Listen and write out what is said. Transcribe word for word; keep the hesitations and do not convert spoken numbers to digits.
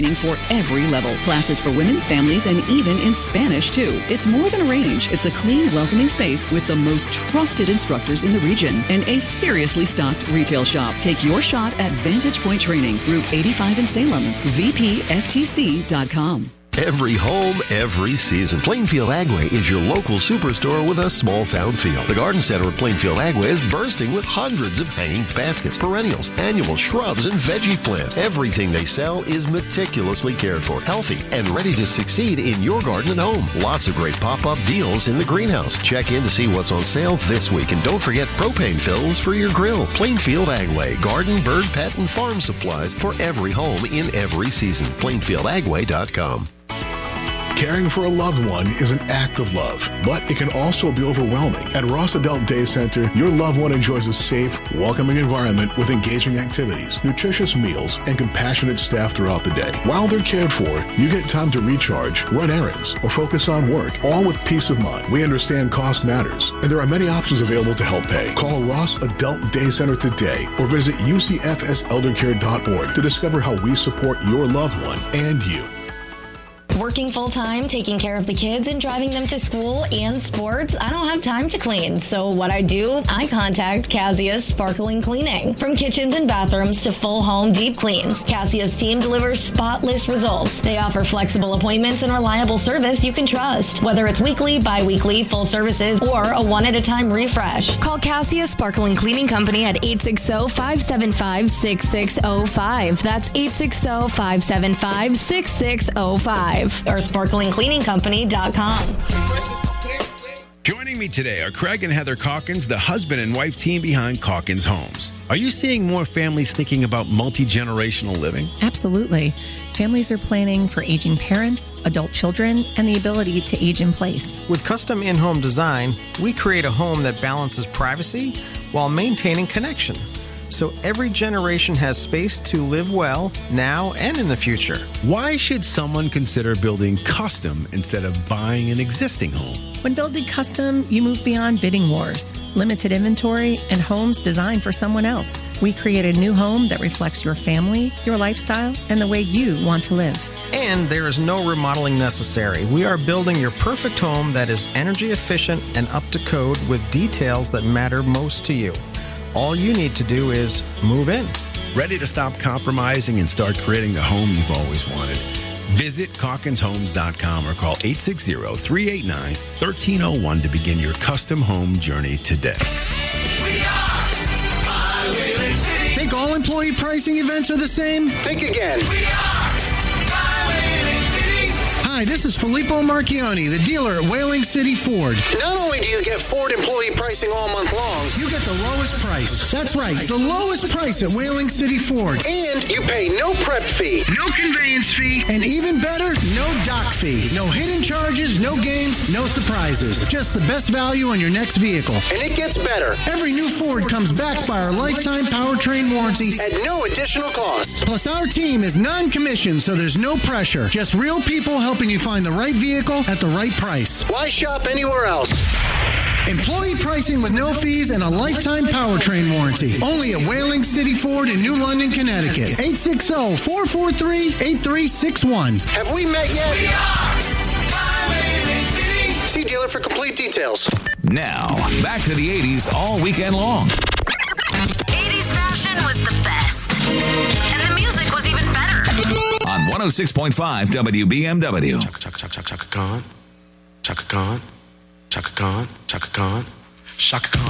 For every level. Classes for women, families, and even in Spanish, too. It's more than a range. It's a clean, welcoming space with the most trusted instructors in the region and a seriously stocked retail shop. Take your shot at Vantage Point Training, Route eighty-five in Salem, V P F T C dot com. Every home, every season. Plainfield Agway is your local superstore with a small town feel. The garden center at Plainfield Agway is bursting with hundreds of hanging baskets, perennials, annuals, shrubs, and veggie plants. Everything they sell is meticulously cared for, healthy, and ready to succeed in your garden and home. Lots of great pop-up deals in the greenhouse. Check in to see what's on sale this week. And don't forget propane fills for your grill. Plainfield Agway. Garden, bird, pet, and farm supplies for every home in every season. Plainfield Agway dot com. Caring for a loved one is an act of love, but it can also be overwhelming. At Ross Adult Day Center, your loved one enjoys a safe, welcoming environment with engaging activities, nutritious meals, and compassionate staff throughout the day. While they're cared for, you get time to recharge, run errands, or focus on work, all with peace of mind. We understand cost matters, and there are many options available to help pay. Call Ross Adult Day Center today or visit U C F S elder care dot org to discover how we support your loved one and you. Working full-time, taking care of the kids, and driving them to school and sports, I don't have time to clean. So what I do, I contact Cassius Sparkling Cleaning. From kitchens and bathrooms to full home deep cleans, Cassius team delivers spotless results. They offer flexible appointments and reliable service you can trust. Whether it's weekly, bi-weekly, full services, or a one-at-a-time refresh. Call Cassius Sparkling Cleaning Company at eight six zero, five seven five, six six zero five. That's eight six zero, five seven five, six six zero five. Or sparkling cleaning company dot com. Joining me today are Craig and Heather Calkins, the husband and wife team behind Calkins Homes. Are you seeing more families thinking about multi-generational living? Absolutely. Families are planning for aging parents, adult children, and the ability to age in place. With custom in-home design, we create a home that balances privacy while maintaining connection. So every generation has space to live well now and in the future. Why should someone consider building custom instead of buying an existing home? When building custom, you move beyond bidding wars, limited inventory, and homes designed for someone else. We create a new home that reflects your family, your lifestyle, and the way you want to live. And there is no remodeling necessary. We are building your perfect home that is energy efficient and up to code with details that matter most to you. All you need to do is move in. Ready to stop compromising and start creating the home you've always wanted? Visit Calkins Homes dot com or call eight six zero, three eight nine, one three zero one to begin your custom home journey today. We are My Wheeling City. Think all employee pricing events are the same? Think again. We are My Wheeling City. Hi, this is Filippo Marchioni, the dealer at Whaling City Ford. Not only do you get Ford employee pricing all month long, you get the lowest price. That's right, the lowest price at Whaling City Ford. And you pay no prep fee, no conveyance fee, and even better, no dock fee. No hidden charges, no games, no surprises. Just the best value on your next vehicle. And it gets better. Every new Ford comes backed by our lifetime powertrain warranty at no additional cost. Plus, our team is non-commissioned, so there's no pressure. Just real people helping you find the right vehicle at the right price. Why shop anywhere else? Employee pricing with no fees and a lifetime powertrain warranty. Only at Whaling City Ford in New London, Connecticut. eight six zero, four four three, eight three six one. Have we met yet? We are My Wheeling City. See dealer for complete details. Now, back to the eighties all weekend long. eighties fashion was the best. And the music was even better. On one oh six point five W B M W. Chaka, chaka, chaka, chaka Khan. Chaka Khan. Chaka Khan. Chaka Khan. Chaka Khan.